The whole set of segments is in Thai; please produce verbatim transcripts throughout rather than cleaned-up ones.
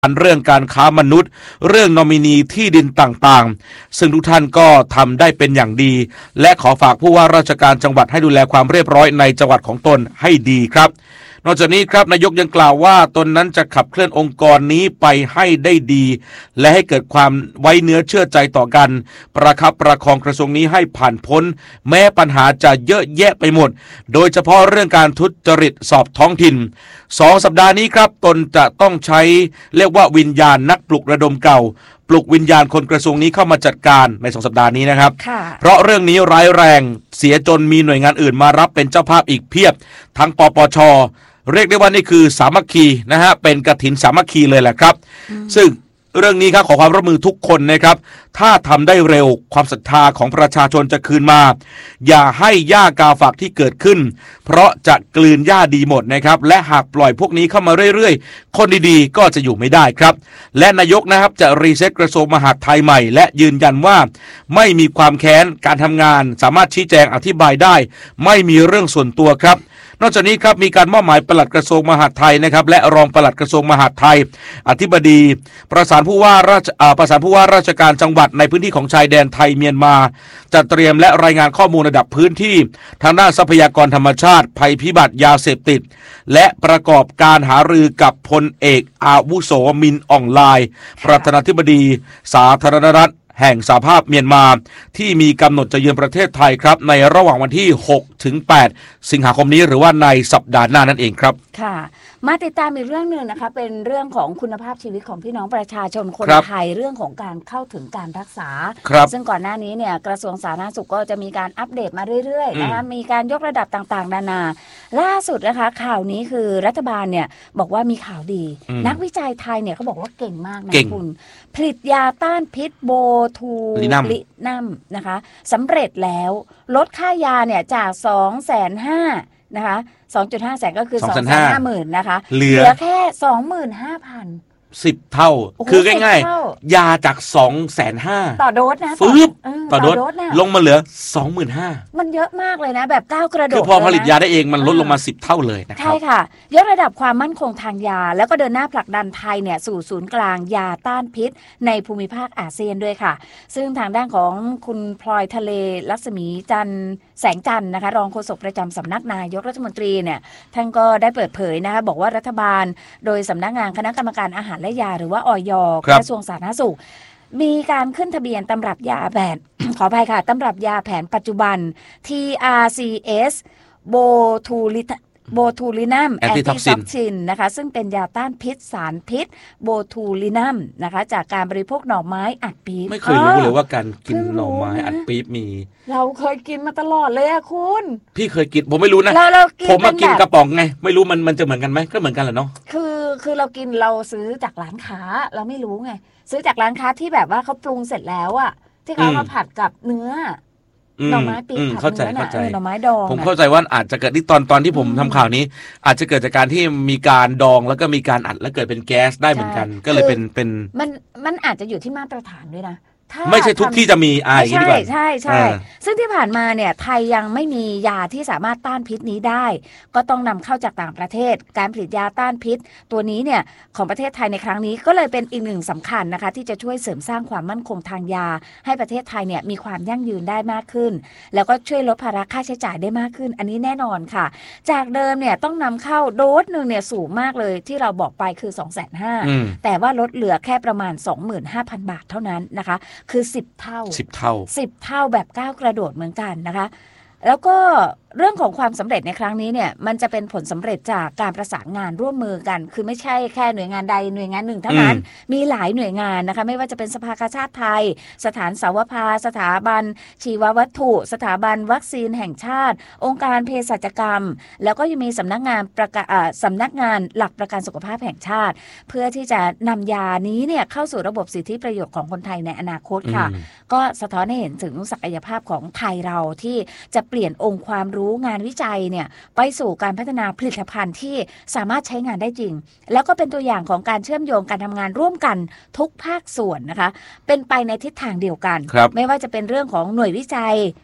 เรื่องการค้ามนุษย์เรื่องนอมินีที่ดินต่างๆซึ่งทุกท่านก็ทำได้เป็นอย่างดีและขอฝากผู้ว่าราชการจังหวัดให้ดูแลความเรียบร้อยในจังหวัดของตนให้ดีครับนอกจากนี้ครับนายกยังกล่าวว่าตนนั้นจะขับเคลื่อนองค์กรนี้ไปให้ได้ดีและให้เกิดความไว้เนื้อเชื่อใจต่อกันประคับประคองกระทรวงนี้ให้ผ่านพ้นแม้ปัญหาจะเยอะแยะไปหมดโดยเฉพาะเรื่องการทุจริตสอบท้องถิ่นสองสัปดาห์นี้ครับตนจะต้องใช้เรียกว่าวิญญาณนักปลุกระดมเก่าปลุกวิญญาณคนกระทรวงนี้เข้ามาจัดการในสองสัปดาห์นี้นะครับเพราะเรื่องนี้ร้ายแรงเสียจนมีหน่วยงานอื่นมารับเป็นเจ้าภาพอีกเพียบทั้งปปช.เรียกได้ว่านี่คือสามัคคีนะฮะเป็นกฐินสามัคคีเลยแหละครับซึ่งเรื่องนี้ครับขอความร่วมมือทุกคนนะครับถ้าทำได้เร็วความศรัทธาของประชาชนจะคืนมาอย่าให้หญ้ากาฝากที่เกิดขึ้นเพราะจะกลืนหญ้าดีหมดนะครับและหากปล่อยพวกนี้เข้ามาเรื่อยๆคนดีๆก็จะอยู่ไม่ได้ครับและนายกนะครับจะรีเซ็ตกระทรวงมหาดไทยใหม่และยืนยันว่าไม่มีความแค้นการทำงานสามารถชี้แจงอธิบายได้ไม่มีเรื่องส่วนตัวครับนอกจากนี้ครับมีการมอบหมายปลัดกระทรวงมหาดไทยนะครับและรองปลัดกระทรวงมหาดไทยอธิบดีประสานผู้ว่าราชประสานผู้ว่าราชการจังหวัดในพื้นที่ของชายแดนไทยเมียนมาจัดเตรียมและรายงานข้อมูลระดับพื้นที่ทางด้านทรัพยากรธรรมชาติภัยพิบัติยาเสพติดและประกอบการหารือกับพลเอกอาวุโสมินอ่องลายประธานาธิบดีสาธารณรัฐแห่งสหภาพเมียนมาที่มีกำหนดจะเยือนประเทศไทยครับในระหว่างวันที่หกถึงแปดสิงหาคมนี้หรือว่าในสัปดาห์หน้านั่นเองครับค่ะมาติดตามอีกเรื่องนึงนะคะเป็นเรื่องของคุณภาพชีวิตของพี่น้องประชาชนคนไทยเรื่องของการเข้าถึงการรักษาซึ่งก่อนหน้านี้เนี่ยกระทรวงสาธารณสุขก็จะมีการอัปเดตมาเรื่อยๆนะคะมีการยกระดับต่างๆนานาล่าสุดนะคะข่าวนี้คือรัฐบาลเนี่ยบอกว่ามีข่าวดีนักวิจัยไทยเนี่ยเขาบอกว่าเก่งมากนะคุณผลิตยาต้านพิษโบทูลินัมนะคะสำเร็จแล้วลดค่ายาเนี่ยจาก สองแสนห้าหมื่น นะคะ สองจุดห้า แสนก็คือ สองแสนห้าหมื่น นะคะเหลือแค่ สองหมื่นห้าพันสิบเท่าคือง่ายๆยาจาก สองแสนห้าหมื่นต่อโดสนะฟึบต่อโดสลงมาเหลือ สองหมื่นห้าพันมันเยอะมากเลยนะแบบก้าวกระโดดคือพอผลิตยาได้เองมันลดลงมาสิบเท่าเลยนะครับใช่ค่ะยกระดับความมั่นคงทางยาแล้วก็เดินหน้าผลักดันไทยเนี่ยสู่ศูนย์กลางยาต้านพิษในภูมิภาคอาเซียนด้วยค่ะซึ่งทางด้านของคุณพลอยทะเลลักษมีจันทร์แสงจันทร์นะคะรองโฆษกประจำสำนักนายกรัฐมนตรีเนี่ยท่านก็ได้เปิดเผยนะคะบอกว่ารัฐบาลโดยสำนักงานคณะกรรมการอาหารและยาหรือว่าอย.กระทรวงสาธารณสุขมีการขึ้นทะเบียนตำรับยาแผน ขออภัยค่ะตำรับยาแผนปัจจุบัน ที อาร์ ซี เอส โบทูลิโบทูลินัมแอนติท็อกซินนะคะซึ่งเป็นยาต้านพิษสารพิษโบทูลินัมนะคะจากการบริโภคหน่อไม้อัดปี๊บไม่เคยรู้เลยว่าการกินหน่อไม้อัดปี๊บมีเราเคยกินมาตลอดเลยอะคุณพี่เคยกินผมไม่รู้นะผมมากินกระป๋องไงไม่รู้มันมันจะเหมือนกันไหมก็เหมือนกันแหละเนาะคือคือเรากินเราซื้อจากร้านค้าเราไม่รู้ไงซื้อจากร้านค้าที่แบบว่าเขาปรุงเสร็จแล้วอะที่เขามาผัดกับเนื้อหน่อไม้ปี๊บผัดเนื้อน่ะหน่อไม้ดองผมเข้าใจว่าอาจจะเกิดที่ตอนตอนที่ผมทำข่าวนี้อาจจะเกิดจากการที่มีการดองแล้วก็มีการอัดแล้วเกิดเป็นแก๊สได้เหมือนกันก็เลยเป็นเป็นมันมันอาจจะอยู่ที่มาตรฐานด้วยนะไม่ใช่ทุกที่จะมีอ่าอย่างนี้ดีกว่าใช่ใช่ใช่ซึ่งที่ผ่านมาเนี่ยไทยยังไม่มียาที่สามารถต้านพิษนี้ได้ก็ต้องนำเข้าจากต่างประเทศการผลิตยาต้านพิษตัวนี้เนี่ยของประเทศไทยในครั้งนี้ก็เลยเป็นอีกหนึ่งสำคัญนะคะที่จะช่วยเสริมสร้างความมั่นคงทางยาให้ประเทศไทยเนี่ยมีความยั่งยืนได้มากขึ้นแล้วก็ช่วยลดภาระค่าใช้จ่ายได้มากขึ้นอันนี้แน่นอนค่ะจากเดิมเนี่ยต้องนำเข้าโดสหนึ่งเนี่ยสูงมากเลยที่เราบอกไปคือ สองแสนห้าหมื่น แต่ว่าลดเหลือแค่ประมาณ สองหมื่นห้าพัน บาทเท่านั้นนะคะคือสิบเท่าสิบเท่าสิบเท่าแบบก้าวกระโดดเหมือนกันนะคะแล้วก็เรื่องของความสำเร็จในครั้งนี้เนี่ยมันจะเป็นผลสำเร็จจากการประสานงานร่วมมือกันคือไม่ใช่แค่หน่วยงานใดหน่วยงานหนึ่งเท่านั้นมีหลายหน่วยงานนะคะไม่ว่าจะเป็นสภากาชาติไทยสถานสาวภาสถาบันชีววัตถุสถาบันวัคซีนแห่งชาติองค์การเภสัชกรรมแล้วก็ยังมีสำนักงานประกาสำนักงานหลักประกันสุขภาพแห่งชาติเพื่อที่จะนำยานี้เนี่ยเข้าสู่ระบบสิทธิประโยชน์ของคนไทยในอนาคตค่ะก็สะท้อนให้เห็นถึงศักยภาพของไทยเราที่จะเปลี่ยนองค์ความรู้งานวิจัยเนี่ยไปสู่การพัฒนาผลิตภัณฑ์ที่สามารถใช้งานได้จริงแล้วก็เป็นตัวอย่างของการเชื่อมโยงการทำงานร่วมกันทุกภาคส่วนนะคะเป็นไปในทิศทางเดียวกันไม่ว่าจะเป็นเรื่องของหน่วยวิจัย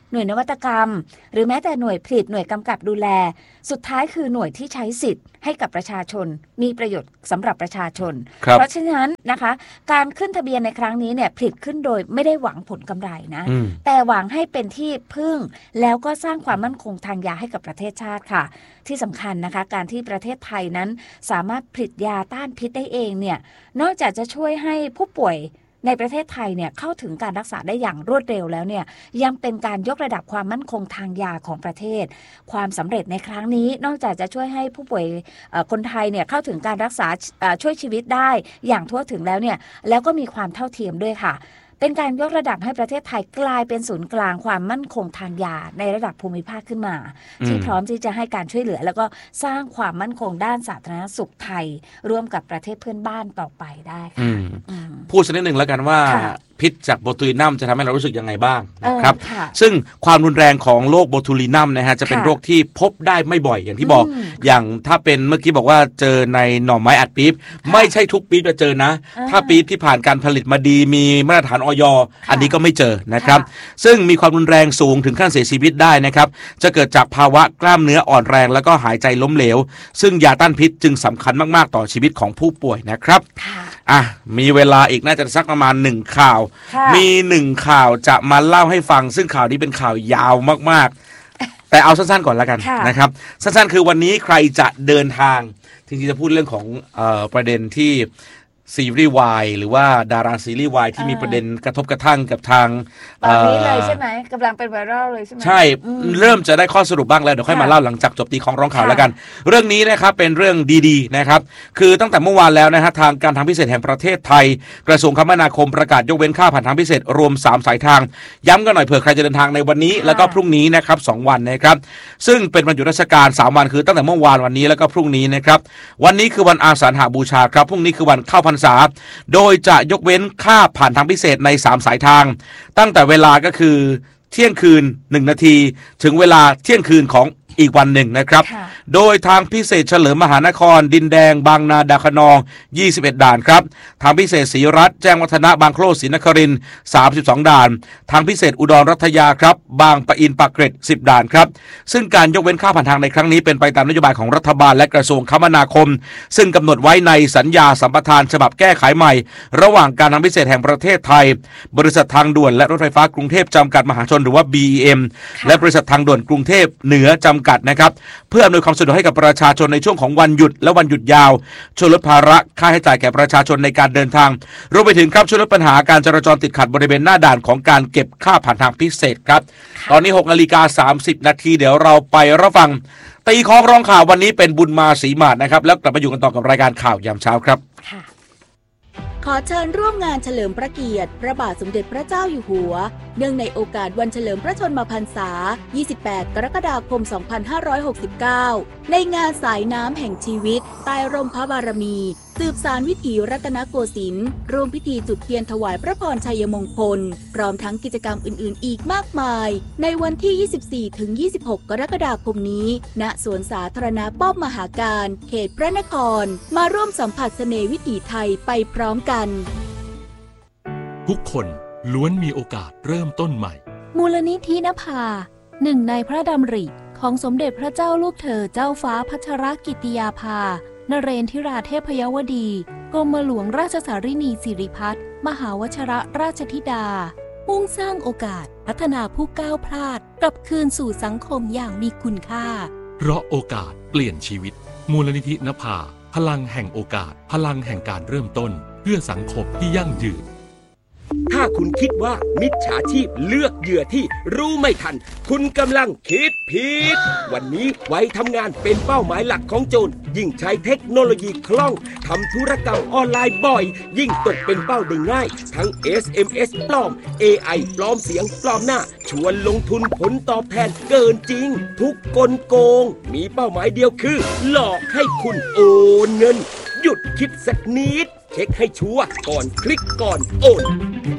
หน่วยนวัตกรรมหรือแม้แต่หน่วยผลิตหน่วยกำกับดูแลสุดท้ายคือหน่วยที่ใช้สิทธิ์ให้กับประชาชนมีประโยชน์สำหรับประชาชนเพราะฉะนั้นนะคะการขึ้นทะเบียนในครั้งนี้เนี่ยผลิตขึ้นโดยไม่ได้หวังผลกำไรนะแต่หวังให้เป็นที่พึ่งแล้วก็สร้างความมั่นคงทางยาให้กับประเทศชาติค่ะที่สำคัญนะคะการที่ประเทศไทยนั้นสามารถผลิตยาต้านพิษได้เองเนี่ยนอกจากจะช่วยให้ผู้ป่วยในประเทศไทยเนี่ยเข้าถึงการรักษาได้อย่างรวดเร็วแล้วเนี่ยยังเป็นการยกระดับความมั่นคงทางยาของประเทศความสำเร็จในครั้งนี้นอกจากจะช่วยให้ผู้ป่วยคนไทยเนี่ยเข้าถึงการรักษาช่วยชีวิตได้อย่างทั่วถึงแล้วเนี่ยแล้วก็มีความเท่าเทียมด้วยค่ะเป็นการยกระดับให้ประเทศไทยกลายเป็นศูนย์กลางความมั่นคงทางยาในระดับภูมิภาคขึ้นมาที่พร้อมที่จะให้การช่วยเหลือแล้วก็สร้างความมั่นคงด้านสาธารณสุขไทยร่วมกับประเทศเพื่อนบ้านต่อไปได้ค่ะพูดสักนิดหนึ่งแล้วกันว่าพิษจากโบทูลินัมจะทำให้เรารู้สึกยังไงบ้างนะครับซึ่งความรุนแรงของโรคโบทูลินัมนะฮะจะเป็นโรคที่พบได้ไม่บ่อยอย่างที่บอกอย่างถ้าเป็นเมื่อกี้บอกว่าเจอในหน่อไม้อัดปี๊บไม่ใช่ทุกปี๊บจะเจอนะถ้าปี๊บที่ผ่านการผลิตมาดีมีมาตรฐานอย.อันนี้ก็ไม่เจอนะครับซึ่งมีความรุนแรงสูงถึงขั้นเสียชีวิตได้นะครับจะเกิดจากภาวะกล้ามเนื้ออ่อนแรงแล้วก็หายใจล้มเหลวซึ่งยาต้านพิษจึงสำคัญมากๆต่อชีวิตของผู้ป่วยนะครับอ่ะมีเวลาอีกน่าจะสักประมาณหนึ่งข่าวมีหนึ่งข่าวจะมาเล่าให้ฟังซึ่งข่าวนี้เป็นข่าวยาวมากๆแต่เอาสั้นๆก่อนแล้วกันนะครับสั้นๆคือวันนี้ใครจะเดินทางจริงๆจะพูดเรื่องของเอ่อประเด็นที่ซีรีส์วายหรือว่าดาราซีรีส์วายที่มีประเด็นกระทบกระทั่งกับทางตอนนี้เลยใช่ไหมกำลังเป็นไวรัลเลยใช่ไหมใช่เริ่มจะได้ข้อสรุปบ้างแล้วเดี๋ยวค่อยมาเล่าหลังจากจบตีของร้องข่าวแล้วกันเรื่องนี้นะครับเป็นเรื่องดีๆนะครับคือตั้งแต่เมื่อวานแล้วนะฮะทางการทางพิเศษแห่งประเทศไทยกระทรวงคมนาคมประกาศยกเว้นค่าผ่านทางพิเศษรวมสามสายทางย้ำกันหน่อยเผื่อใครจะเดินทางในวันนี้แล้วก็พรุ่งนี้นะครับสองวันนะครับซึ่งเป็นวันหยุดราชการสามวันคือตั้งแต่เมื่อวานวันนี้แล้วก็พรุ่งนี้นะครับวันนี้คือวันอาสาฬหบูชาครับพรุ่งนี้คือวันเข้าพรรษาโดยจะยกเว้นค่าผ่านทางพิเศษในสามสายทางตั้งแต่เวลาก็คือเที่ยงคืนหนึ่งนาทีถึงเวลาเที่ยงคืนของอีกวันหนึ่งนะครับโดยทางพิเศษเฉลิมมหานครดินแดงบางนาดาคะนองยี่สิบเอ็ดด่านครับทางพิเศษศรีรัตน์แจ้งวัฒนะบางโคลศรีนครินทร์สามสิบสองด่านทางพิเศษอุดรรัตยาครับบางปะอินปากเกร็ดสิบด่านครับซึ่งการยกเว้นค่าผ่านทางในครั้งนี้เป็นไปตามนโยบายของรัฐบาลและกระทรวงคมนาคมซึ่งกำหนดไว้ในสัญญาสัมปทานฉบับแก้ไขใหม่ระหว่างการทางพิเศษแห่งประเทศไทยบริษัททางด่วนและรถไฟฟ้ากรุงเทพจำกัดมหาชนหรือว่า บี อี เอ็ม และบริษัททางด่วนกรุงเทพเหนือจำกัดนะครับเพื่ออำนวยความสะดวกให้กับประชาชนในช่วงของวันหยุดและวันหยุดยาวช่วยลดภาระค่าใช้จ่ายแก่ประชาชนในการเดินทางรวมไปถึงครับช่วยลดปัญหาการจราจรติดขัดบริเวณหน้าด่านของการเก็บค่าผ่านทางพิเศษครับตอนนี้หกนาฬิกาสามสิบนาทีเดี๋ยวเราไปรับฟังตีของร้องข่าววันนี้เป็นบุญมาศรีมาศนะครับแล้วกลับมาอยู่กันต่อกับรายการข่าวยามเช้าครับขอเชิญร่วมงานเฉลิมพระเกียรติพระบาทสมเด็จพระเจ้าอยู่หัวเนื่องในโอกาสวันเฉลิมพระชนมพรรษายี่สิบแปดกรกฎาคมสองพันห้าร้อยหกสิบเก้าในงานสายน้ำแห่งชีวิตใต้ร่มพระบารมีสืบสานวิถีรัตนโกสินทร์ร่วมพิธีจุดเทียนถวายพระพรชัยมงคลพร้อมทั้งกิจกรรมอื่นๆอีกมากมายในวันที่ ยี่สิบสี่ถึงยี่สิบหก กรกฎาคมนี้ณสวนสาธารณะป้อมมหาการเขตพระนครมาร่วมสัมผัสเสน่ห์วิถีไทยไปพร้อมกันทุกคนล้วนมีโอกาสเริ่มต้นใหม่มูลนิธินภาหนึ่งในพระดำริของสมเด็จพระเจ้าลูกเธอเจ้าฟ้าพัชรกิติยาภานเรนทิราเทพยวดีกรมหลวงราชสารินีสิริพัฒน์มหาวชิรราชธิดามุ่งสร้างโอกาสพัฒนาผู้ก้าวพลาดกลับคืนสู่สังคมอย่างมีคุณค่าเพราะโอกาสเปลี่ยนชีวิตมูลนิธินภาพลังแห่งโอกาสพลังแห่งการเริ่มต้นเพื่อสังคมที่ยั่งยืนถ้าคุณคิดว่ามิจฉาชีพเลือกเหยื่อที่รู้ไม่ทันคุณกำลังคิดผิดวันนี้ไว้ทำงานเป็นเป้าหมายหลักของโจรยิ่งใช้เทคโนโลยีคล่องทำธุรกรรมออนไลน์บ่อยยิ่งตกเป็นเป้าได้ง่ายทั้ง เอส เอ็ม เอส ปลอม เอ ไอ ปลอมเสียงปลอมหน้าชวนลงทุนผลตอบแทนเกินจริงทุกกลโกงมีเป้าหมายเดียวคือหลอกให้คุณโอนเงินหยุดคิดสักนิดเช็คให้ชัวร์ก่อนคลิกก่อนโอน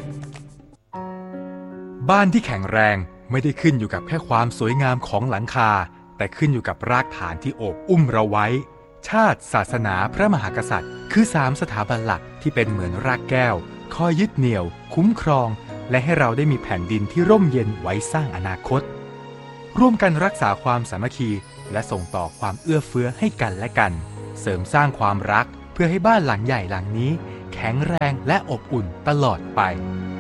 บ้านที่แข็งแรงไม่ได้ขึ้นอยู่กับแค่ความสวยงามของหลังคาแต่ขึ้นอยู่กับรากฐานที่โอบอุ้มเราไว้ชาติศาสนาพระมหากษัตริย์คือสามสถาบันหลักที่เป็นเหมือนรากแก้วคอยยึดเหนี่ยวคุ้มครองและให้เราได้มีแผ่นดินที่ร่มเย็นไว้สร้างอนาคตร่วมกันรักษาความสามัคคีและส่งต่อความเอื้อเฟื้อให้กันและกันเสริมสร้างความรักเพื่อให้บ้านหลังใหญ่หลังนี้แข็งแรงและอบอุ่นตลอดไป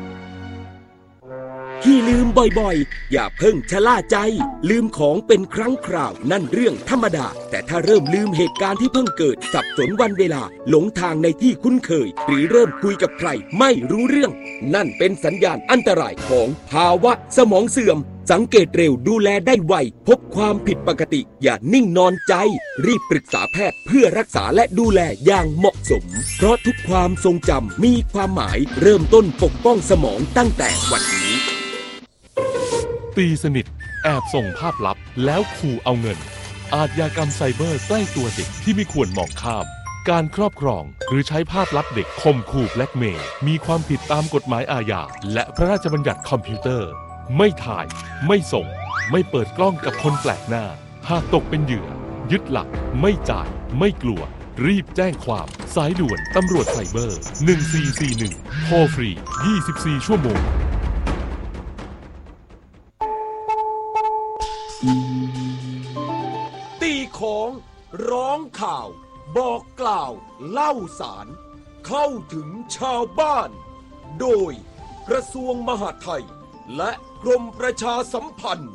ที่ลืมบ่อยๆอย่าเพิ่งชะล่าใจลืมของเป็นครั้งคราวนั่นเรื่องธรรมดาแต่ถ้าเริ่มลืมเหตุการณ์ที่เพิ่งเกิดสับสนวันเวลาหลงทางในที่คุ้นเคยหรือเริ่มคุยกับใครไม่รู้เรื่องนั่นเป็นสัญญาณอันตรายของภาวะสมองเสื่อมสังเกตเร็วดูแลได้ไวพบความผิดปกติอย่านิ่งนอนใจรีบปรึกษาแพทย์เพื่อรักษาและดูแลอย่างเหมาะสมเพราะทุกความทรงจำมีความหมายเริ่มต้นปกป้องสมองตั้งแต่วันนี้ตีสนิทแอบส่งภาพลับแล้วขู่เอาเงินอาชญากรรมไซเบอร์ใกล้ตัวเด็กที่ไม่ควรมองข้ามการครอบครองหรือใช้ภาพลับเด็กข่มขู่แบล็กเมย์มีความผิดตามกฎหมายอาญาและพระราชบัญญัติคอมพิวเตอร์ไม่ถ่ายไม่ส่งไม่เปิดกล้องกับคนแปลกหน้าหากตกเป็นเหยื่อยึดหลักไม่จ่ายไม่กลัวรีบแจ้งความสายด่วนตำรวจไซเบอร์หนึ่งสี่สี่หนึ่งโทรฟรียี่สิบสี่ชั่วโมงตีของร้องข่าวบอกกล่าวเล่าสารเข้าถึงชาวบ้านโดยกระทรวงมหาดไทยและกรมประชาสัมพันธ์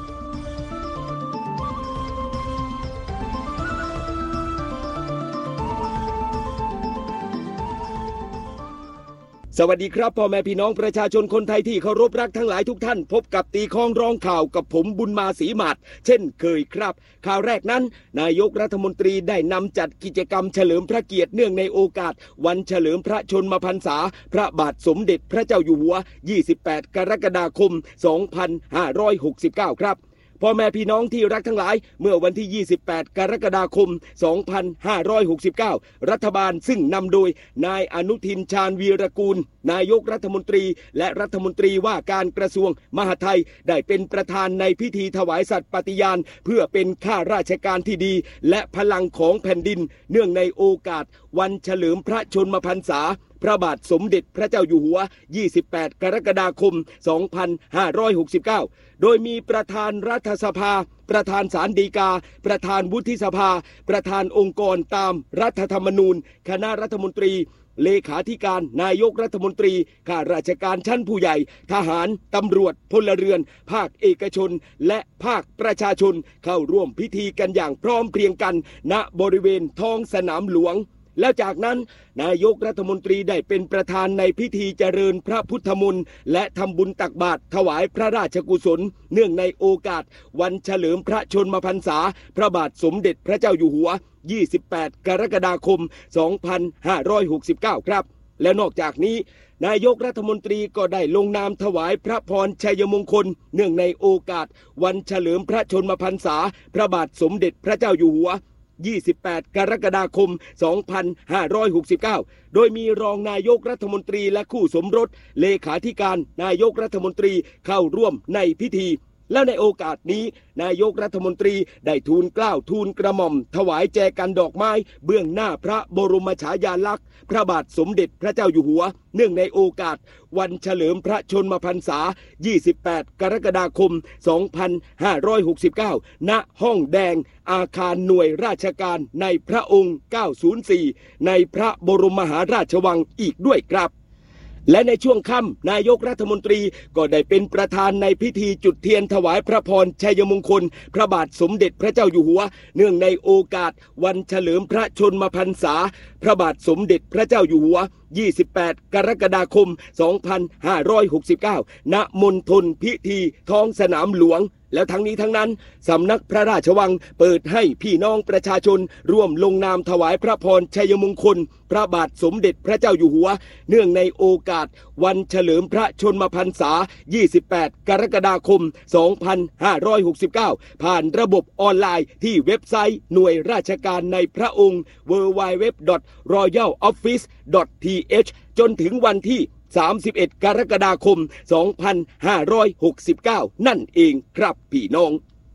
สวัสดีครับพ่อแม่พี่น้องประชาชนคนไทยที่เคารพรักทั้งหลายทุกท่านพบกับตีข้องร้องข่าวกับผมบุญมาศรีหมาดเช่นเคยครับข่าวแรกนั้นนายกรัฐมนตรีได้นำจัดกิจกรรมเฉลิมพระเกียรติเนื่องในโอกาสวันเฉลิมพระชนมพรรษาพระบาทสมเด็จพระเจ้าอยู่หัวยี่สิบแปดกรกฎาคมสองพันห้าร้อยหกสิบเก้าครับพ่อแม่พี่น้องที่รักทั้งหลายเมื่อวันที่ยี่สิบแปดกรกฎาคมสองพันห้าร้อยหกสิบเก้ารัฐบาลซึ่งนำโดยนายอนุทินชาญวีรกูลนายกรัฐมนตรีและรัฐมนตรีว่าการกระทรวงมหาดไทยได้เป็นประธานในพิธีถวายสัตย์ปฏิญาณเพื่อเป็นข้าราชการที่ดีและพลังของแผ่นดินเนื่องในโอกาสวันเฉลิมพระชนมพรรษาพระบาทสมเด็จพระเจ้าอยู่หัวยี่สิบแปดกรกฎาคมสองพันห้าร้อยหกสิบเก้าโดยมีประธานรัฐสภาประธานศาลฎีกาประธานวุฒิสภาประธานองค์กรตามรัฐธรรมนูญคณะรัฐมนตรีเลขาธิการนายกรัฐมนตรีข้าราชการชั้นผู้ใหญ่ทหารตำรวจพลเรือนภาคเอกชนและภาคประชาชนเข้าร่วมพิธีกันอย่างพร้อมเพรียงกันณบริเวณท้องสนามหลวงแล้วจากนั้นนายกรัฐมนตรีได้เป็นประธานในพิธีเจริญพระพุทธมนต์และทำบุญตักบาตรถวายพระราชกุศลเนื่องในโอกาสวันเฉลิมพระชนมพรรษาพระบาทสมเด็จพระเจ้าอยู่หัวยี่สิบแปดกรกฎาคมสองพันห้าร้อยหกสิบเก้าครับและนอกจากนี้นายกรัฐมนตรีก็ได้ลงนามถวายพระพรชัยมงคลเนื่องในโอกาสวันเฉลิมพระชนมพรรษาพระบาทสมเด็จพระเจ้าอยู่หัวยี่สิบแปดกรกฎาคมสองพันห้าร้อยหกสิบเก้าโดยมีรองนายกรัฐมนตรีและคู่สมรสเลขาธิการนายกรัฐมนตรีเข้าร่วมในพิธีและในโอกาสนี้นายกรัฐมนตรีได้ทูลเกล้าทูลกระหม่อมถวายแจกันดอกไม้เบื้องหน้าพระบรมฉายาลักษณ์พระบาทสมเด็จพระเจ้าอยู่หัวเนื่องในโอกาสวันเฉลิมพระชนมพรรษายี่สิบแปดกรกฎาคมสองพันห้าร้อยหกสิบเก้าณห้องแดงอาคารหน่วยราชการในพระองค์เก้าศูนย์สี่ในพระบรมมหาราชวังอีกด้วยครับและในช่วงค่ำนายกรัฐมนตรีก็ได้เป็นประธานในพิธีจุดเทียนถวายพระพรชัยมงคลพระบาทสมเด็จพระเจ้าอยู่หัวเนื่องในโอกาสวันเฉลิมพระชนมพรรษาพระบาทสมเด็จพระเจ้าอยู่หัวยี่สิบแปดกรกฎาคมสองพันห้าร้อยหกสิบเก้าณมณฑลพิธีท้องสนามหลวงแล้วทั้งนี้ทั้งนั้นสำนักพระราชวังเปิดให้พี่น้องประชาชนร่วมลงนามถวายพระพรชัยมงคลพระบาทสมเด็จพระเจ้าอยู่หัวเนื่องในโอกาสวันเฉลิมพระชนมพรรษายี่สิบแปดกรกฎาคมสองพันห้าร้อยหกสิบเก้าผ่านระบบออนไลน์ที่เว็บไซต์หน่วยราชการในพระองค์ ดับเบิลยู ดับเบิลยู ดับเบิลยู ดอท รอยัล ออฟฟิศ ดอท ที เอช จนถึงวันที่สามสิบเอ็ดกรกฎาคมสองพันห้าร้อยหกสิบเก้านั่นเองครับพี่น้อง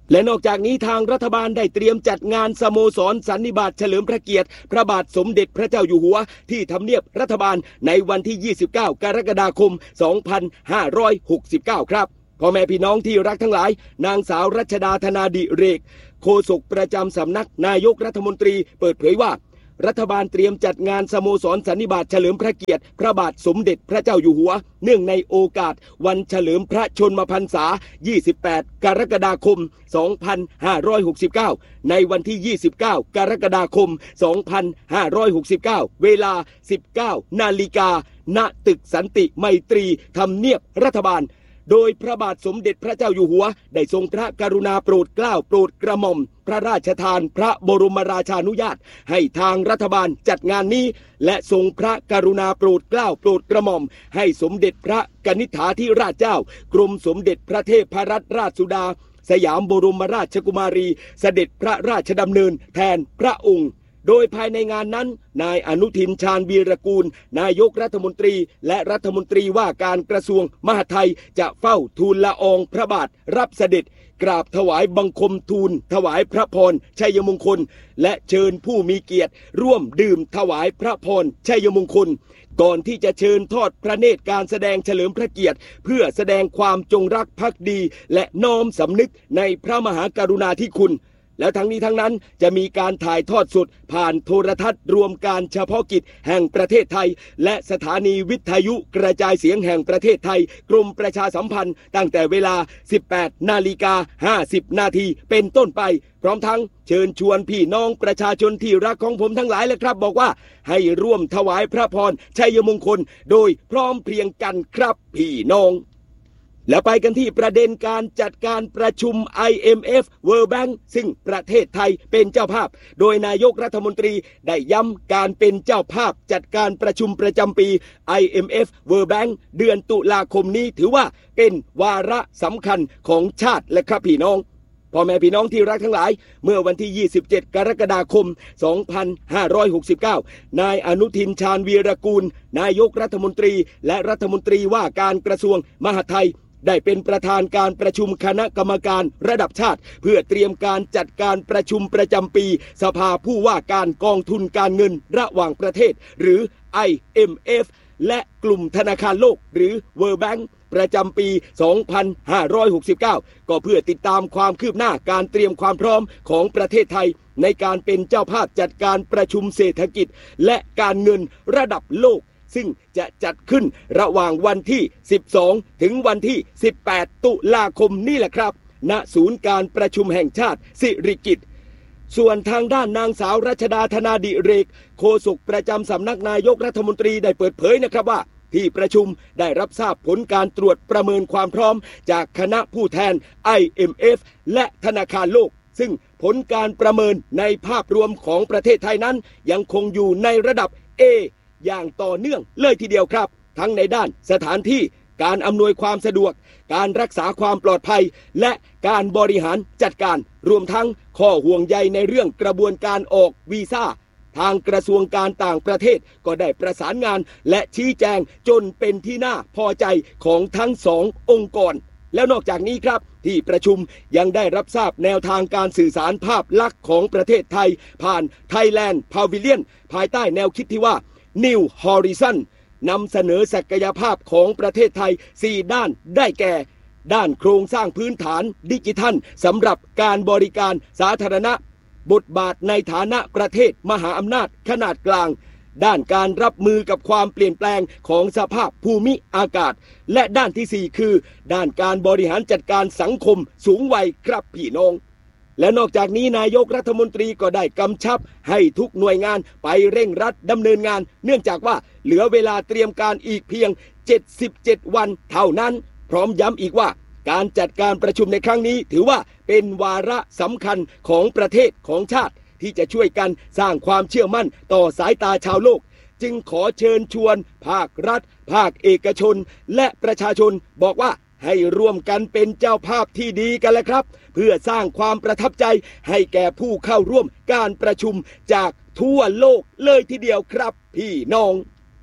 และนอกจากนี้ทางรัฐบาลได้เตรียมจัดงานสโมสรสันนิบาตเฉลิมพระเกียรติพระบาทสมเด็จพระเจ้าอยู่หัวที่ทำเนียบรัฐบาลในวันที่ยี่สิบเก้ากรกฎาคมสองพันห้าร้อยหกสิบเก้าครับพ่อแม่พี่น้องที่รักทั้งหลายนางสาวรัชดาธนาดิเรกโฆษกประจำสำนักนายกรัฐมนตรีเปิดเผยว่ารัฐบาลเตรียมจัดงานสโมสรสันนิบาตเฉลิมพระเกียรติพระบาทสมเด็จพระเจ้าอยู่หัวเนื่องในโอกาสวันเฉลิมพระชนมพรรษายี่สิบแปดกรกฎาคมสองพันห้าร้อยหกสิบเก้าในวันที่ยี่สิบเก้ากรกฎาคมสองพันห้าร้อยหกสิบเก้าเวลา สิบเก้านาฬิกาณตึกสันติไมตรีทำเนียบรัฐบาลโดยพระบาทสมเด็จพระเจ้าอยู่หัวได้ทรงพระกรุณาโปรดเกล้าโปรดกระหม่อมพระราชทานพระบรมราชานุญาตให้ทางรัฐบาลจัดงานนี้และทรงพระกรุณาโปรดเกล้าโปรดกระหม่อมให้สมเด็จพระกนิษฐาธิราชเจ้ากรมสมเด็จพระเทพรัตนราชสุดาสยามบรมราชกุมารีเสด็จพระราชดำเนินแทนพระองค์โดยภายในงานนั้นนายอนุทินชาญวีรกูลนายกรัฐมนตรีและรัฐมนตรีว่าการกระทรวงมหาดไทยจะเฝ้าทูลละอองพระบาทรับเสด็จกราบถวายบังคมทูลถวายพระพรชัยมงคลและเชิญผู้มีเกียรติร่วมดื่มถวายพระพรชัยมงคลก่อนที่จะเชิญทอดพระเนตรการแสดงเฉลิมพระเกียรติเพื่อแสดงความจงรักภักดีและน้อมสำนึกในพระมหากรุณาธิคุณแล้วทั้งนี้ทั้งนั้นจะมีการถ่ายทอดสดผ่านโทรทัศน์รวมการเฉพาะกิจแห่งประเทศไทยและสถานีวิทยุกระจายเสียงแห่งประเทศไทยกรมประชาสัมพันธ์ตั้งแต่เวลา สิบแปดนาฬิกาห้าสิบนาทีเป็นต้นไปพร้อมทั้งเชิญชวนพี่น้องประชาชนที่รักของผมทั้งหลายเลยครับบอกว่าให้ร่วมถวายพระพรชัยมงคลโดยพร้อมเพรียงกันครับพี่น้องแล้วไปกันที่ประเด็นการจัดการประชุม ไอ เอ็ม เอฟ World Bank ซึ่งประเทศไทยเป็นเจ้าภาพโดยนายกรัฐมนตรีได้ย้ำการเป็นเจ้าภาพจัดการประชุมประจำปี ไอ เอ็ม เอฟ World Bank เดือนตุลาคมนี้ถือว่าเป็นวาระสำคัญของชาติและครับพี่น้องพ่อแม่พี่น้องที่รักทั้งหลายเมื่อวันที่ยี่สิบเจ็ดกรกฎาคมสองพันห้าร้อยหกสิบเก้านายอนุทินชาญวีรกูลนายกรัฐมนตรีและรัฐมนตรีว่าการกระทรวงมหาดไทยได้เป็นประธานการประชุมคณะกรรมการระดับชาติเพื่อเตรียมการจัดการประชุมประจำปีสภาผู้ว่าการกองทุนการเงินระหว่างประเทศหรือ ไอ เอ็ม เอฟ และกลุ่มธนาคารโลกหรือ World Bank ประจำปีสองพันห้าร้อยหกสิบเก้าก็เพื่อติดตามความคืบหน้าการเตรียมความพร้อมของประเทศไทยในการเป็นเจ้าภาพจัดการประชุมเศรษฐกิจและการเงินระดับโลกซึ่งจะจัดขึ้นระหว่างวันที่สิบสองถึงวันที่สิบแปดตุลาคมนี่แหละครับณศูนย์การประชุมแห่งชาติสิริกิติ์ส่วนทางด้านนางสาวรัชดาธนาดิเรกโฆษกประจำสำนักนายกรัฐมนตรีได้เปิดเผยนะครับว่าที่ประชุมได้รับทราบผลการตรวจประเมินความพร้อมจากคณะผู้แทน ไอ เอ็ม เอฟ และธนาคารโลกซึ่งผลการประเมินในภาพรวมของประเทศไทยนั้นยังคงอยู่ในระดับ Aอย่างต่อเนื่องเลยทีเดียวครับทั้งในด้านสถานที่การอำนวยความสะดวกการรักษาความปลอดภัยและการบริหารจัดการรวมทั้งข้อห่วงใยในเรื่องกระบวนการออกวีซ่าทางกระทรวงการต่างประเทศก็ได้ประสานงานและชี้แจงจนเป็นที่น่าพอใจของทั้งสององค์กรแล้วนอกจากนี้ครับที่ประชุมยังได้รับทราบแนวทางการสื่อสารภาพลักษณ์ของประเทศไทยผ่าน Thailand Pavilion ภายใต้แนวคิดที่ว่า New Horizon นำเสนอศักยภาพของประเทศไทยสี่ด้านได้แก่ด้านโครงสร้างพื้นฐานดิจิทัลสำหรับการบริการสาธารณะบทบาทในฐานะประเทศมหาอำนาจขนาดกลางด้านการรับมือกับความเปลี่ยนแปลงของสภาพภูมิอากาศและด้านที่สี่คือด้านการบริหารจัดการสังคมสูงวัยครับพี่น้องและนอกจากนี้นายกรัฐมนตรีก็ได้กำชับให้ทุกหน่วยงานไปเร่งรัดดำเนินงานเนื่องจากว่าเหลือเวลาเตรียมการอีกเพียงเจ็ดสิบเจ็ดวันเท่านั้นพร้อมย้ำอีกว่าการจัดการประชุมในครั้งนี้ถือว่าเป็นวาระสำคัญของประเทศของชาติที่จะช่วยกันสร้างความเชื่อมั่นต่อสายตาชาวโลกจึงขอเชิญชวนภาครัฐภาคเอกชนและประชาชนบอกว่าให้ร่วมกันเป็นเจ้าภาพที่ดีกันแหละครับเพื่อสร้างความประทับใจให้แก่ผู้เข้าร่วมการประชุมจากทั่วโลกเลยทีเดียวครับพี่น้อง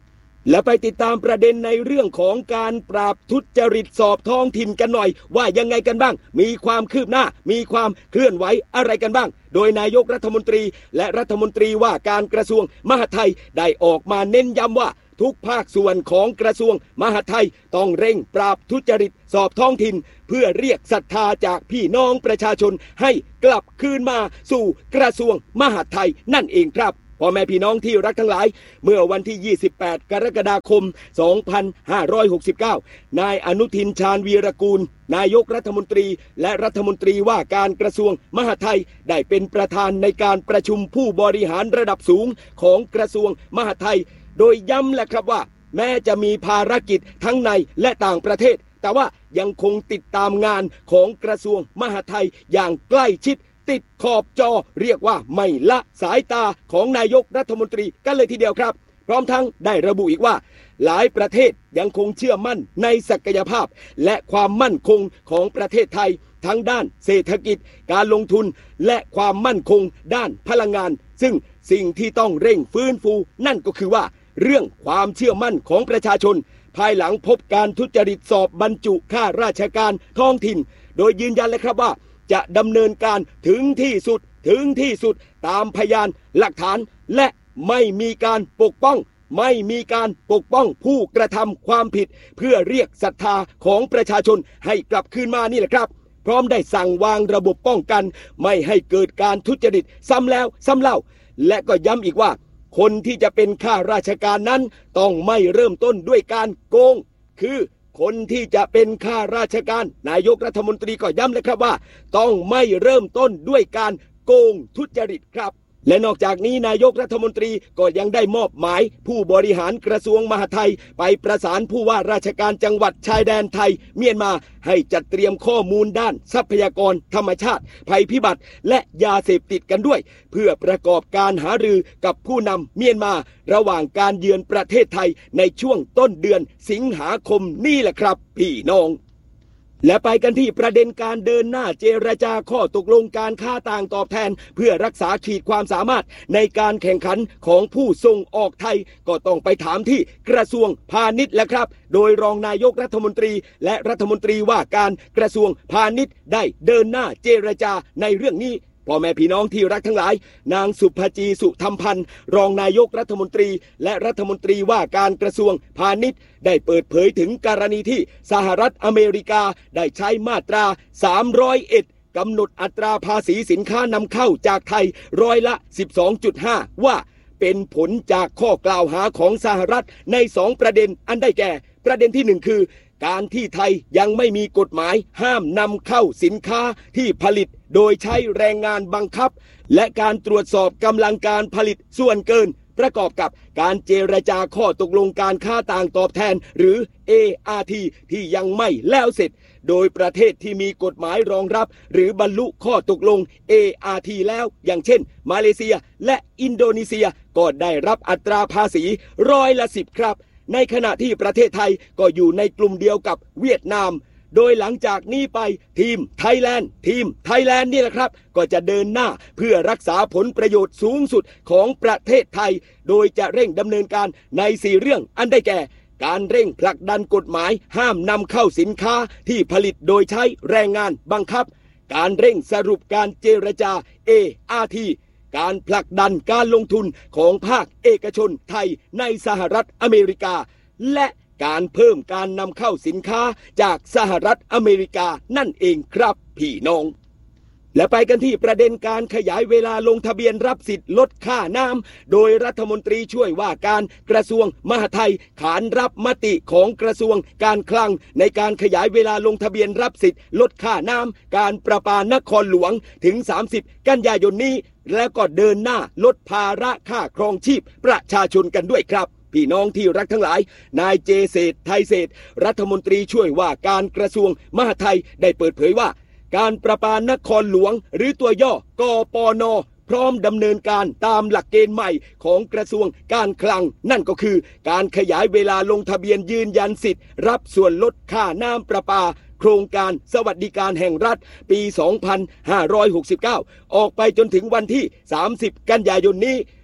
และไปติดตามประเด็นในเรื่องของการปราบทุจริตสอบท้องถิ่นกันหน่อยว่ายังไงกันบ้างมีความคืบหน้ามีความเคลื่อนไหวอะไรกันบ้างโดยนายกรัฐมนตรีและรัฐมนตรีว่าการกระทรวงมหาดไทยได้ออกมาเน้นย้ำว่าทุกภาคส่วนของกระทรวงมหาดไทยต้องเร่งปราบทุจริตสอบท้องถิ่นเพื่อเรียกศรัทธาจากพี่น้องประชาชนให้กลับคืนมาสู่กระทรวงมหาดไทยนั่นเองครับพ่อแม่พี่น้องที่รักทั้งหลายเมื่อวันที่ยี่สิบแปดกรกฎาคมสองพันห้าร้อยหกสิบเก้านายอนุทินชาญวีรกูลนายกรัฐมนตรีและรัฐมนตรีว่าการกระทรวงมหาดไทยได้เป็นประธานในการประชุมผู้บริหารระดับสูงของกระทรวงมหาดไทยโดยย้ำแหละครับว่าแม้จะมีภารกิจทั้งในและต่างประเทศแต่ว่ายังคงติดตามงานของกระทรวงมหาดไทยอย่างใกล้ชิดติดขอบจอเรียกว่าไม่ละสายตาของนายกรัฐมนตรีกันเลยทีเดียวครับพร้อมทั้งได้ระบุอีกว่าหลายประเทศยังคงเชื่อมั่นในศักยภาพและความมั่นคงของประเทศไทยทั้งด้านเศรษฐกิจการลงทุนและความมั่นคงด้านพลังงานซึ่งสิ่งที่ต้องเร่งฟื้นฟูนั่นก็คือว่าเรื่องความเชื่อมั่นของประชาชนภายหลังพบการทุจริตสอบบรรจุข้าราชการท้องถิ่นโดยยืนยันเลยครับว่าจะดำเนินการถึงที่สุดถึงที่สุดตามพยานหลักฐานและไม่มีการปกป้องไม่มีการปกป้องผู้กระทำความผิดเพื่อเรียกศรัทธาของประชาชนให้กลับคืนมานี่แหละครับพร้อมได้สั่งวางระบบป้องกันไม่ให้เกิดการทุจริตซ้ำแล้วซ้ำเล่าและก็ย้ำอีกว่าคนที่จะเป็นข้าราชการนั้นต้องไม่เริ่มต้นด้วยการโกงคือคนที่จะเป็นข้าราชการนายกรัฐมนตรีก็ย้ำเลยครับว่าต้องไม่เริ่มต้นด้วยการโกงทุจริตครับและนอกจากนี้นายกรัฐมนตรีก็ยังได้มอบหมายผู้บริหารกระทรวงมหาดไทยไปประสานผู้ว่าราชการจังหวัดชายแดนไทยเมียนมาให้จัดเตรียมข้อมูลด้านทรัพยากรธรรมชาติภัยพิบัติและยาเสพติดกันด้วยเพื่อประกอบการหารือกับผู้นำเมียนมาระหว่างการเยือนประเทศไทยในช่วงต้นเดือนสิงหาคมนี่แหละครับพี่น้องและไปกันที่ประเด็นการเดินหน้าเจรจาข้อตกลงการค้าต่างตอบแทนเพื่อรักษาขีดความสามารถในการแข่งขันของผู้ส่งออกไทยก็ต้องไปถามที่กระทรวงพาณิชย์แหละครับโดยรองนายกรัฐมนตรีและรัฐมนตรีว่าการกระทรวงพาณิชย์ได้เดินหน้าเจรจาในเรื่องนี้พ่อแม่พี่น้องที่รักทั้งหลายนางสุภจีสุธรรมพันธ์รองนายกรัฐมนตรีและรัฐมนตรีว่าการกระทรวงพาณิชย์ได้เปิดเผยถึงกรณีที่สหรัฐอเมริกาได้ใช้มาตราสามร้อยเอ็ดกำหนดอัตราภาษีสินค้านำเข้าจากไทยร้อยละ สิบสองจุดห้า ว่าเป็นผลจากข้อกล่าวหาของสหรัฐในสองประเด็นอันได้แก่ประเด็นที่หนึ่งคือการที่ไทยยังไม่มีกฎหมายห้ามนำเข้าสินค้าที่ผลิตโดยใช้แรงงานบังคับและการตรวจสอบกำลังการผลิตส่วนเกินประกอบกับการเจรจาข้อตกลงการค้าต่างตอบแทนหรือ เอ อาร์ ที ที่ยังไม่แล้วเสร็จโดยประเทศที่มีกฎหมายรองรับหรือบรรลุข้อตกลง เอ อาร์ ที แล้วอย่างเช่นมาเลเซียและอินโดนีเซียก็ได้รับอัตราภาษีร้อยละสิบครับในขณะที่ประเทศไทยก็อยู่ในกลุ่มเดียวกับเวียดนามโดยหลังจากนี้ไปทีมไทยแลนด์ทีมไทยแลนด์นี่แหละครับก็จะเดินหน้าเพื่อรักษาผลประโยชน์สูงสุดของประเทศไทยโดยจะเร่งดำเนินการในสี่เรื่องอันได้แก่การเร่งผลักดันกฎหมายห้ามนำเข้าสินค้าที่ผลิตโดยใช้แรงงานบังคับการเร่งสรุปการเจรจา เอ อาร์ ที การผลักดันการลงทุนของภาคเอกชนไทยในสหรัฐอเมริกาและการเพิ่มการนำเข้าสินค้าจากสหรัฐอเมริกานั่นเองครับพี่น้องและไปกันที่ประเด็นการขยายเวลาลงทะเบียนรับสิทธิ์ลดค่าน้ำโดยรัฐมนตรีช่วยว่าการกระทรวงมหาดไทยขานรับมติของกระทรวงการคลังในการขยายเวลาลงทะเบียนรับสิทธิ์ลดค่าน้ำการประปานครหลวงถึงสามสิบกันยายนนี้แล้วก็เดินหน้าลดภาระค่าครองชีพประชาชนกันด้วยครับพี่น้องที่รักทั้งหลายนายเจเศรษฐ์ไทยเศรษฐ์รัฐมนตรีช่วยว่าการกระทรวงมหาดไทยได้เปิดเผยว่าการประปานครหลวงหรือตัวย่อกปน.พร้อมดำเนินการตามหลักเกณฑ์ใหม่ของกระทรวงการคลังนั่นก็คือการขยายเวลาลงทะเบียนยืนยันสิทธิ์รับส่วนลดค่าน้ำประปาโครงการสวัสดิการแห่งรัฐปี สองพันห้าร้อยหกสิบเก้า ออกไปจนถึงวันที่ สามสิบกันยายนนี้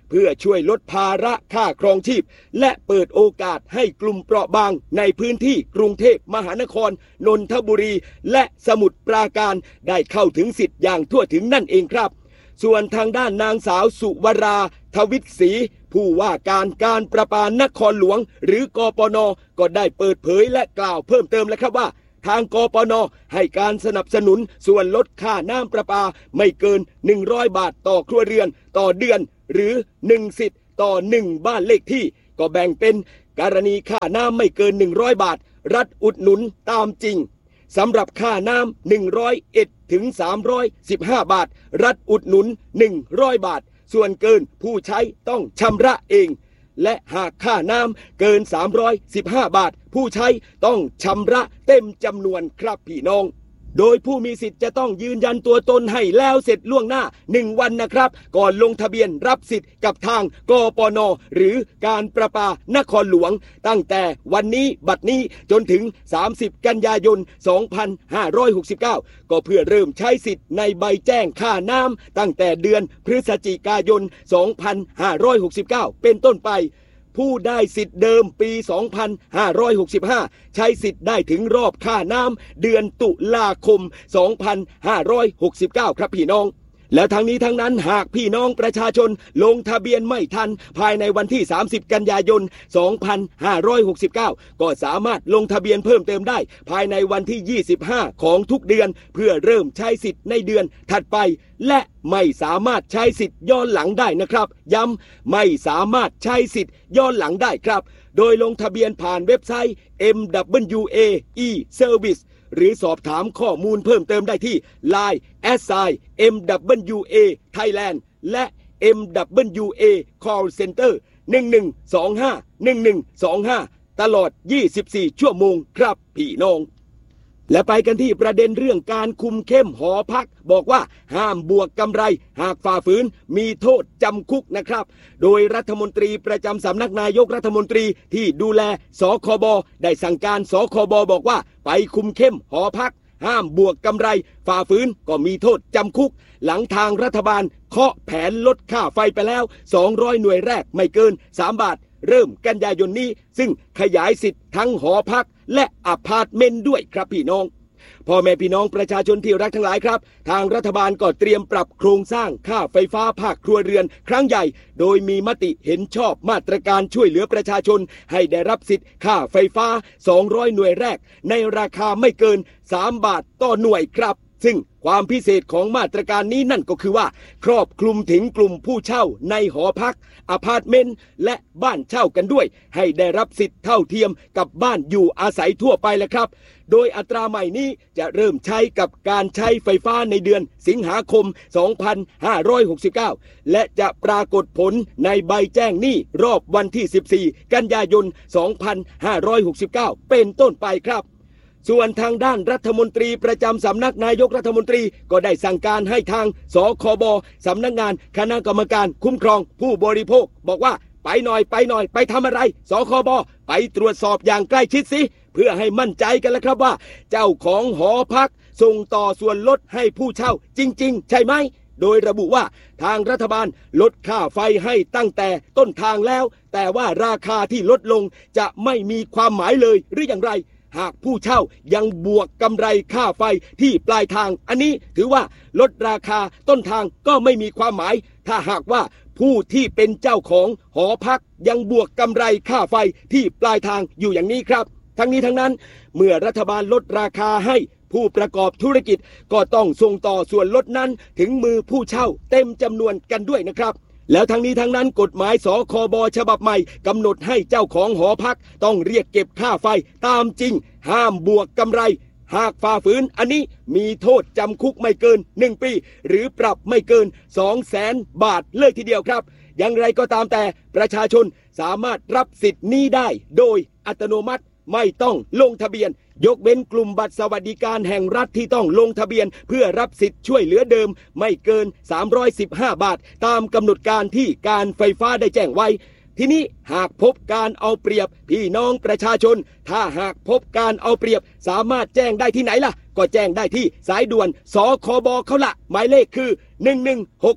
เพื่อช่วยลดภาระค่าครองชีพและเปิดโอกาสให้กลุ่มเปราะบางในพื้นที่กรุงเทพมหานครนนทบุรีและสมุทรปราการได้เข้าถึงสิทธิ์อย่างทั่วถึงนั่นเองครับส่วนทางด้านนางสาวสุวราทวิตศรีผู้ว่าการการประปานครหลวงหรือกปน.ก็ได้เปิดเผยและกล่าวเพิ่มเติมแล้วครับว่าทางกปน.ให้การสนับสนุนส่วนลดค่าน้ำประปาไม่เกินหนึ่งร้อยบาทต่อครัวเรือนต่อเดือนหรือหนึ่งสิทธิ์ต่อหนึ่งบ้านเลขที่ก็แบ่งเป็นกรณีค่าน้ำไม่เกินหนึ่งร้อยบาทรัฐอุดหนุนตามจริงสำหรับค่าน้ำหนึ่งร้อยเอ็ดถึงสามร้อยสิบห้าบาทรัฐอุดหนุนหนึ่งร้อยบาทส่วนเกินผู้ใช้ต้องชำระเองและหากค่าน้ำเกินสามร้อยสิบห้าบาทผู้ใช้ต้องชำระเต็มจำนวนครับพี่น้องโดยผู้มีสิทธิ์จะต้องยืนยันตัวตนให้แล้วเสร็จล่วงหน้าหนึ่งวันนะครับก่อนลงทะเบียนรับสิทธิ์กับทางกปน.หรือการประปานครหลวงตั้งแต่วันนี้บัดนี้จนถึงสามสิบกันยายนสองพันห้าร้อยหกสิบเก้าก็เพื่อเริ่มใช้สิทธิ์ในใบแจ้งค่าน้ำตั้งแต่เดือนพฤศจิกายนสองพันห้าร้อยหกสิบเก้าเป็นต้นไปผู้ได้สิทธิ์เดิมปีสองพันห้าร้อยหกสิบห้าใช้สิทธิ์ได้ถึงรอบค่าน้ำเดือนตุลาคมสองพันห้าร้อยหกสิบเก้าครับพี่น้องและทั้งนี้ทั้งนั้นหากพี่น้องประชาชนลงทะเบียนไม่ทันภายในวันที่สามสิบกันยายนสองพันห้าร้อยหกสิบเก้าก็สามารถลงทะเบียนเพิ่มเติมได้ภายในวันที่ยี่สิบห้าของทุกเดือนเพื่อเริ่มใช้สิทธิ์ในเดือนถัดไปและไม่สามารถใช้สิทธิ์ย้อนหลังได้นะครับย้ำไม่สามารถใช้สิทธิ์ย้อนหลังได้ครับโดยลงทะเบียนผ่านเว็บไซต์ เอ็ม ดับเบิลยู เอ e-service หรือสอบถามข้อมูลเพิ่มเติมได้ที่ ไลน์ แอท ไซน์ เอ็ม ดับเบิลยู เอ Thailand และ เอ็ม ดับเบิลยู เอ Call Center หนึ่งหนึ่งสองห้า หนึ่งหนึ่งสองห้าตลอดยี่สิบสี่ชั่วโมงครับพี่น้องและไปกันที่ประเด็นเรื่องการคุมเข้มหอพักบอกว่าห้ามบวกกำไรหากฝ่าฝืนมีโทษจำคุกนะครับโดยรัฐมนตรีประจำสำนักนายกรัฐมนตรีที่ดูแลสคบได้สั่งการสคบบอกว่าไปคุมเข้มหอพักห้ามบวกกำไรฝ่าฝืนก็มีโทษจำคุกหลังทางรัฐบาลเคาะแผนลดค่าไฟไปแล้วสองร้อยหน่วยแรกไม่เกินสามบาทเริ่มกันยายนนี้ซึ่งขยายสิทธิ์ทั้งหอพักและอพาร์ตเมนต์ด้วยครับพี่น้องพ่อแม่พี่น้องประชาชนที่รักทั้งหลายครับทางรัฐบาลก็เตรียมปรับโครงสร้างค่าไฟฟ้าภาคครัวเรือนครั้งใหญ่โดยมีมติเห็นชอบมาตรการช่วยเหลือประชาชนให้ได้รับสิทธิ์ค่าไฟฟ้าสองร้อยหน่วยแรกในราคาไม่เกินสามบาทต่อหน่วยครับซึ่งความพิเศษของมาตรการนี้นั่นก็คือว่าครอบคลุมถึงกลุ่มผู้เช่าในหอพักอพาร์ตเมนต์และบ้านเช่ากันด้วยให้ได้รับสิทธิ์เท่าเทียมกับบ้านอยู่อาศัยทั่วไปแหละครับโดยอัตราใหม่นี้จะเริ่มใช้กับการใช้ไฟฟ้าในเดือนสิงหาคมสองพันห้าร้อยหกสิบเก้าและจะปรากฏผลในใบแจ้งหนี้รอบวันที่สิบสี่กันยายนสองพันห้าร้อยหกสิบเก้าเป็นต้นไปครับส่วนทางด้านรัฐมนตรีประจำสำนักนายกรัฐมนตรีก็ได้สั่งการให้ทางสคบสำนักงานคณะกรรมการคุ้มครองผู้บริโภคบอกว่าไปหน่อยไปหน่อยไปทำอะไรสคบไปตรวจสอบอย่างใกล้ชิดสิเพื่อให้มั่นใจกันแล้วครับว่าเจ้าของหอพักส่งต่อส่วนลดให้ผู้เช่าจริงๆใช่ไหมโดยระบุว่าทางรัฐบาลลดค่าไฟให้ตั้งแต่ต้นทางแล้วแต่ว่าราคาที่ลดลงจะไม่มีความหมายเลยหรืออย่างไรหากผู้เช่ายังบวกกำไรค่าไฟที่ปลายทางอันนี้ถือว่าลดราคาต้นทางก็ไม่มีความหมายถ้าหากว่าผู้ที่เป็นเจ้าของหอพักยังบวกกำไรค่าไฟที่ปลายทางอยู่อย่างนี้ครับทั้งนี้ทั้งนั้นเมื่อรัฐบาลลดราคาให้ผู้ประกอบธุรกิจก็ต้องส่งต่อส่วนลดนั้นถึงมือผู้เช่าเต็มจำนวนกันด้วยนะครับแล้วทั้งนี้ทั้งนั้นกฎหมายสคบฉบับใหม่กำหนดให้เจ้าของหอพักต้องเรียกเก็บค่าไฟตามจริงห้ามบวกกำไรหากฝ่าฝืนอันนี้มีโทษจำคุกไม่เกินหนึ่งปีหรือปรับไม่เกิน สองแสน บาทเลยทีเดียวครับอย่างไรก็ตามแต่ประชาชนสามารถรับสิทธิ์นี้ได้โดยอัตโนมัติไม่ต้องลงทะเบียนยกเว้นกลุ่มบัตรสวัสดิการแห่งรัฐที่ต้องลงทะเบียนเพื่อรับสิทธิ์ช่วยเหลือเดิมไม่เกินสามร้อยสิบห้าบาทตามกำหนดการที่การไฟฟ้าได้แจ้งไว้ทีนี้หากพบการเอาเปรียบพี่น้องประชาชนถ้าหากพบการเอาเปรียบสามารถแจ้งได้ที่ไหนล่ะก็แจ้งได้ที่สายด่วนสคบเขาละหมายเลขคือหนึ่งหนึ่งหกหก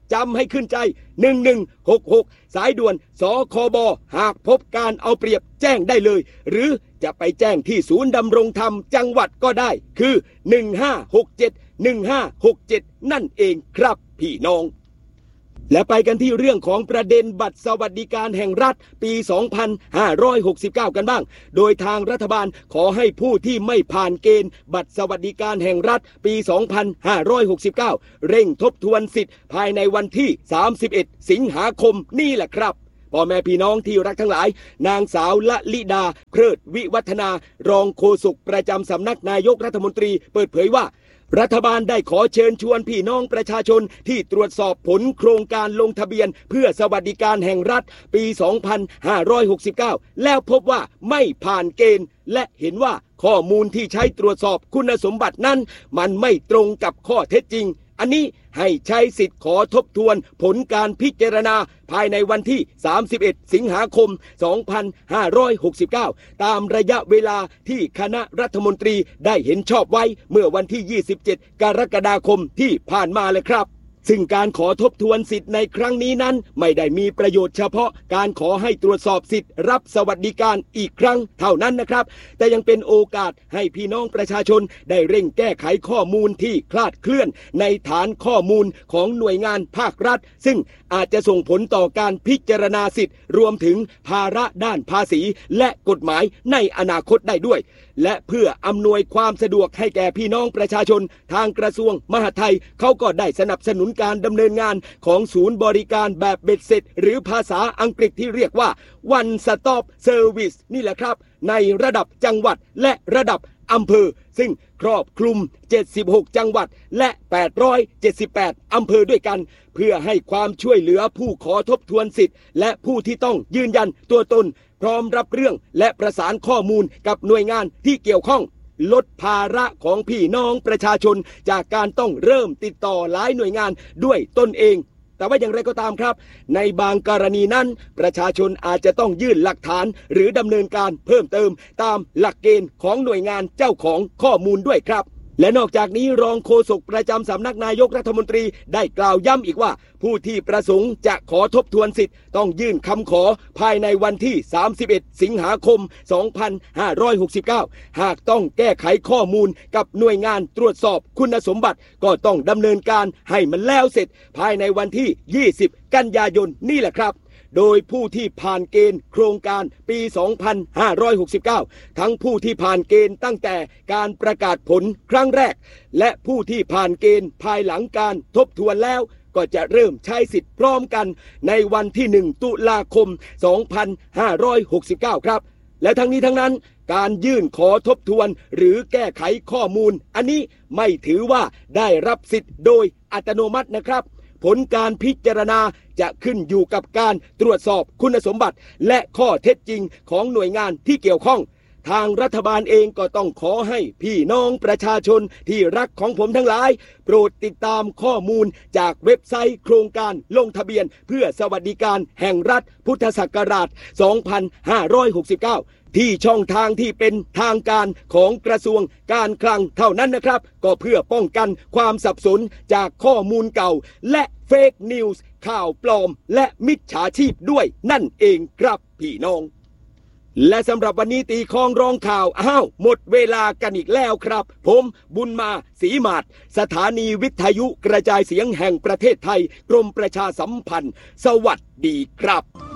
จำให้ขึ้นใจหนึ่งหนึ่งหกหกสายด่วนสคบหากพบการเอาเปรียบแจ้งได้เลยหรือจะไปแจ้งที่ศูนย์ดำรงธรรมจังหวัดก็ได้คือหนึ่งห้าหกเจ็ด หนึ่งห้าหกเจ็ดนั่นเองครับพี่น้องและไปกันที่เรื่องของประเด็นบัตรสวัสดิการแห่งรัฐปี สองพันห้าร้อยหกสิบเก้า กันบ้างโดยทางรัฐบาลขอให้ผู้ที่ไม่ผ่านเกณฑ์บัตรสวัสดิการแห่งรัฐปี สองพันห้าร้อยหกสิบเก้า เร่งทบทวนสิทธิ์ภายในวันที่ สามสิบเอ็ด สิงหาคมนี่แหละครับพ่อแม่พี่น้องที่รักทั้งหลายนางสาวละลิดาเคริดวิวัฒนารองโฆษกประจำสำนักนายกรัฐมนตรีเปิดเผยว่ารัฐบาลได้ขอเชิญชวนพี่น้องประชาชนที่ตรวจสอบผลโครงการลงทะเบียนเพื่อสวัสดิการแห่งรัฐปี สองพันห้าร้อยหกสิบเก้า แล้วพบว่าไม่ผ่านเกณฑ์และเห็นว่าข้อมูลที่ใช้ตรวจสอบคุณสมบัตินั้นมันไม่ตรงกับข้อเท็จจริงอันนี้ให้ใช้สิทธิ์ขอทบทวนผลการพิจารณาภายในวันที่ สามสิบเอ็ด สิงหาคม สองพันห้าร้อยหกสิบเก้า ตามระยะเวลาที่คณะรัฐมนตรีได้เห็นชอบไว้เมื่อวันที่ ยี่สิบเจ็ด กรกฎาคมที่ผ่านมาเลยครับซึ่งการขอทบทวนสิทธิ์ในครั้งนี้นั้นไม่ได้มีประโยชน์เฉพาะการขอให้ตรวจสอบสิทธิ์รับสวัสดิการอีกครั้งเท่านั้นนะครับแต่ยังเป็นโอกาสให้พี่น้องประชาชนได้เร่งแก้ไขข้อมูลที่คลาดเคลื่อนในฐานข้อมูลของหน่วยงานภาครัฐซึ่งอาจจะส่งผลต่อการพิจารณาสิทธิ์รวมถึงภาระด้านภาษีและกฎหมายในอนาคตได้ด้วยและเพื่ออำนวยความสะดวกให้แก่พี่น้องประชาชนทางกระทรวงมหาดไทยเขาก็ได้สนับสนุนการดำเนินงานของศูนย์บริการแบบเบ็ดเสร็จหรือภาษาอังกฤษที่เรียกว่า One Stop Service นี่แหละครับในระดับจังหวัดและระดับอำเภอซึ่งครอบคลุมเจ็ดสิบหกจังหวัดและแปดร้อยเจ็ดสิบแปดอำเภอด้วยกันเพื่อให้ความช่วยเหลือผู้ขอทบทวนสิทธิ์และผู้ที่ต้องยืนยันตัวตนพร้อมรับเรื่องและประสานข้อมูลกับหน่วยงานที่เกี่ยวข้องลดภาระของพี่น้องประชาชนจากการต้องเริ่มติดต่อหลายหน่วยงานด้วยตนเองแต่ว่าอย่างไรก็ตามครับในบางกรณีนั้นประชาชนอาจจะต้องยื่นหลักฐานหรือดำเนินการเพิ่มเติมตามหลักเกณฑ์ของหน่วยงานเจ้าของข้อมูลด้วยครับและนอกจากนี้รองโฆษกประจำสำนักนายกรัฐมนตรีได้กล่าวย้ำอีกว่าผู้ที่ประสงค์จะขอทบทวนสิทธิ์ต้องยื่นคำขอภายในวันที่ สามสิบเอ็ด สิงหาคม สองพันห้าร้อยหกสิบเก้า หากต้องแก้ไขข้อมูลกับหน่วยงานตรวจสอบคุณสมบัติก็ต้องดำเนินการให้มันแล้วเสร็จภายในวันที่ ยี่สิบ กันยายนนี่แหละครับโดยผู้ที่ผ่านเกณฑ์โครงการปี สองพันห้าร้อยหกสิบเก้า ทั้งผู้ที่ผ่านเกณฑ์ตั้งแต่การประกาศผลครั้งแรกและผู้ที่ผ่านเกณฑ์ภายหลังการทบทวนแล้วก็จะเริ่มใช้สิทธิ์พร้อมกันในวันที่ หนึ่ง ตุลาคม สองพันห้าร้อยหกสิบเก้า ครับและทั้งนี้ทั้งนั้นการยื่นขอทบทวนหรือแก้ไขข้อมูลอันนี้ไม่ถือว่าได้รับสิทธิ์โดยอัตโนมัตินะครับผลการพิจารณาจะขึ้นอยู่กับการตรวจสอบคุณสมบัติและข้อเท็จจริงของหน่วยงานที่เกี่ยวข้องทางรัฐบาลเองก็ต้องขอให้พี่น้องประชาชนที่รักของผมทั้งหลายโปรดติดตามข้อมูลจากเว็บไซต์โครงการลงทะเบียนเพื่อสวัสดิการแห่งรัฐพุทธศักราช สองพันห้าร้อยหกสิบเก้า ที่ช่องทางที่เป็นทางการของกระทรวงการคลังเท่านั้นนะครับก็เพื่อป้องกันความสับสนจากข้อมูลเก่าและเฟกนิวส์ข่าวปลอมและมิจฉาชีพด้วยนั่นเองครับพี่น้องและสำหรับวันนี้ตีคองร้องข่าวอ้าวหมดเวลากันอีกแล้วครับผมบุญมาศรีมาศสถานีวิทยุกระจายเสียงแห่งประเทศไทยกรมประชาสัมพันธ์สวัสดีครับ